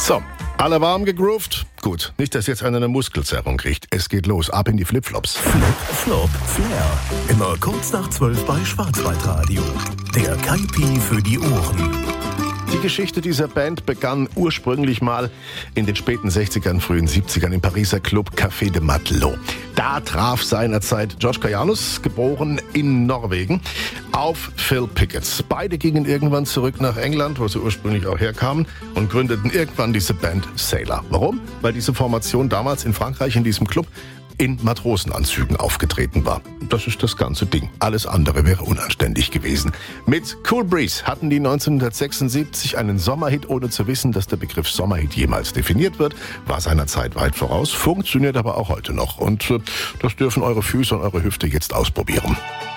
So, alle warm gegroovt? Gut, nicht, dass jetzt einer eine Muskelzerrung kriegt. Es geht los, ab in die Flipflops. Flip, Flop, Flair. Immer kurz nach 12 bei Schwarzwaldradio. Der Kaipi für die Ohren. Die Geschichte dieser Band begann ursprünglich mal in den späten 60ern, frühen 70ern im Pariser Club Café de Matelot. Da traf seinerzeit George Kajanus, geboren in Norwegen, auf Phil Pickett. Beide gingen irgendwann zurück nach England, wo sie ursprünglich auch herkamen, und gründeten irgendwann diese Band Sailor. Warum? Weil diese Formation damals in Frankreich in diesem Club in Matrosenanzügen aufgetreten war. Das ist das ganze Ding. Alles andere wäre unanständig gewesen. Mit Cool Breeze hatten die 1976 einen Sommerhit, ohne zu wissen, dass der Begriff Sommerhit jemals definiert wird. War seiner Zeit weit voraus, funktioniert aber auch heute noch. Und das dürfen eure Füße und eure Hüfte jetzt ausprobieren.